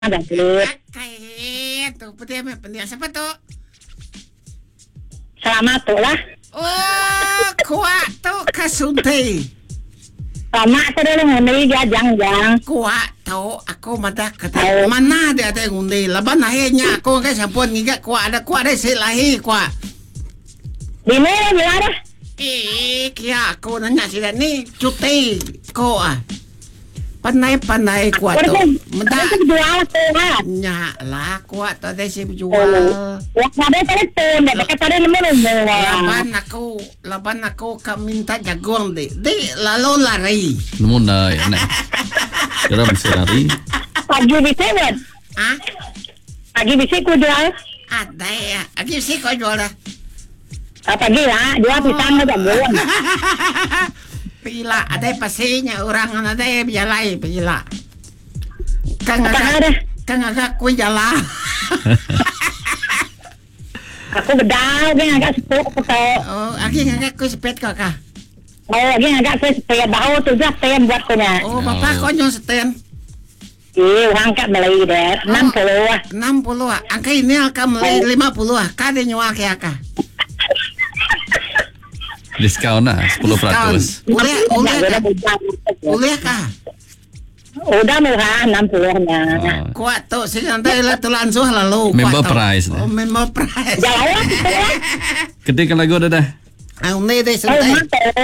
ada kulit. Tu putih pendiam siapa tu? Selamat tu lah. Oh, kuat tu kasunti. Selamat tu dah ngundi jang. Kuat tu aku madah kata mana dia ada ngundi. Laban lahirnya aku kan sampun ngigat kuat ada silahi kuat. Di mana bila dah? Kaya aku nanya sila ni cuti ko Pandai kuat tu. Mendak jual tu lah. Nya lah kuat tu ada si jual. Wak ada telefon dah dekat ada nombor. Laban aku minta jagung di lalu lari. Namun enak. Cara bisa lari. Pagi bisa kan? Ah? Pagi bisa ku jual. Ada ya. Lagi si kau jual dah. Pagi lah, jual pisang aja jagung. Pila ada pasinya orang ada bialai pila. Kang agak ku jala. Aku bedal dia agak sepet tu. Oh, agak ku sepet kok kah? Oh, dia agak sepet bahu tu je stand buat punya. Oh, bapak kau nyong stand. Orang kat Melayu dah 60 ah. Angka ini akan Melayu 50 ah. Kade nyawa ke akak. Diskaun lah 10%. Boleh kah? Udah murah 60-nya. Kuat tu sih nanti lah tu langsung lalu. Member price. Oh, member price. Jauh. Ketika lagu dah. Ini deh santai.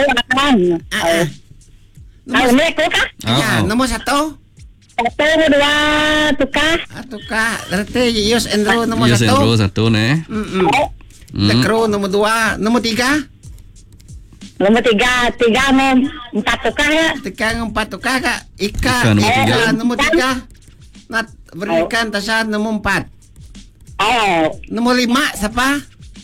Ini kah? Ya, nomor 1. 1, 2, tukar. Tukar. Berarti Yus Endro nomor 1. Yus Endro 1 nih. Dekro nomor 2. Nomor 3. Nomor 3 mau 4 tukar ya. 4 tukar kak. Ika nomor 3. Nak berikan tasya nomor 4. Oh. Nomor 5 siapa?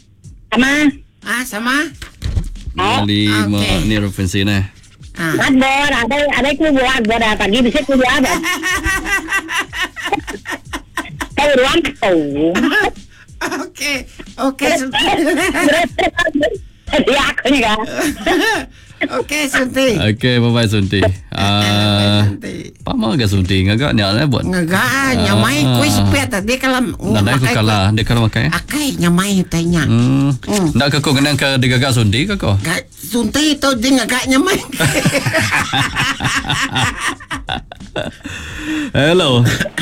Sama. Nomor 5 ni referensi nih. Bor, ada ku buat dah pagi bisa ku buat dah. Kau ruang kau. Okey. Ya aku ni kan. Okey Sunti. Okey, bye-bye Sunti. Pama agak Sunti ngagak ni ada buat. Ngagak nyamai ku sepet tadi kalau nanda aku kalah, dia kalau makai. Akai nyamai tanya. Ndak ke kau kenang ke digagak Sunti ke kau? Sunti tu dia ngagak nyamai. Hello.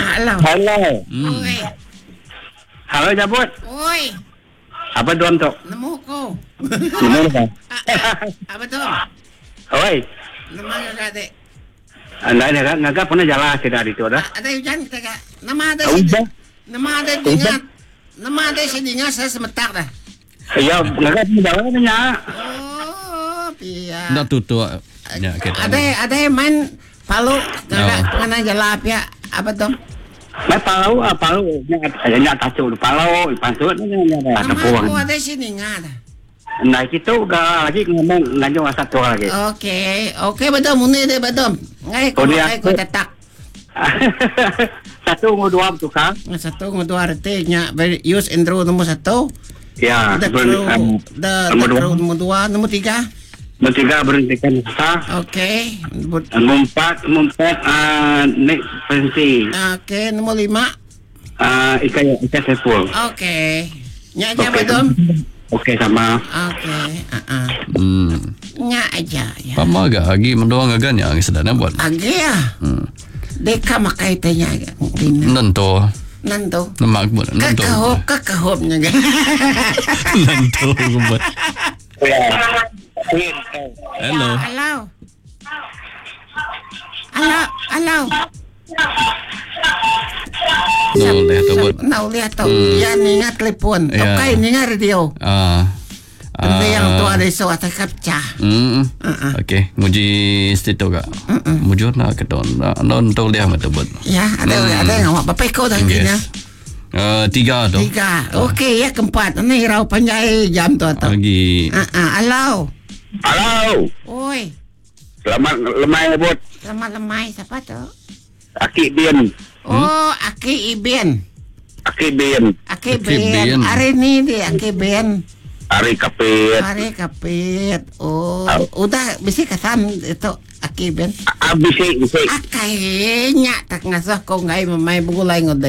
Halo Jabut. Oi. Apa tuan tu? Nemu ko. Nemu apa? Apa tu? Oi. Nama ngagak dek. Anda ngagak pernah jalan tidak itu dah? Ada hujan kita kak. Nama ada dingat. Nama ada sedingat saya semetak dah. Iya, ngagak pernah jalan nya. Oh, pia. Ndak tutu. Ya, kita. Ada main palu ngagak pernah jalan pia. Apa tu? Palau nya tacu palau pasut nya ada puang. Nama ada sini ngada. Nah kita lagi ngomong lanjut satu lagi. Okey betul muni deh betul. Ngai ko tetak. 1 mau 2 tukar. 1 mau 2 artinya use Endro nomor 1. Ya, nomor 2, nomor 3. Nomor 3 berhentikan sah. Okey. Nomor 4 next pensi. Okey, nomor 5. Ika sepul. Okey. Nya aja betul. Okey sama. Okey. Nya aja ya. Pama agak lagi mendoang agak ni ang sedana buat. Agi ya. Deka makai tanya agak. Nanto. Namak buat nanto. Kakahopnya kan. Nanto buat. Hello. Nau lihat tu. Ya ningat telepon. Okey ningat radio. Benda yang tu ada so atas kapca. Okey, muji situ gak. Mujur nak keton. Non tu lihat mata buat. Ya, ada yang awak bapak kau dah kena. 3 tu. 3. Okey, ya keempat. Ni rau panjai jam tu atau. Lagi. Halo. Oi. Selamat lemai bot. Selamat lemai siapa tu? Aki Bien. Oh, Aki Iben. Aki Bien. Hari ni dia Aki Ben. Hari kapit. Oh, udah bisa kesan itu laki ben. Bisik. Akay nya tak ngasah ko ngay mamay bulay ngod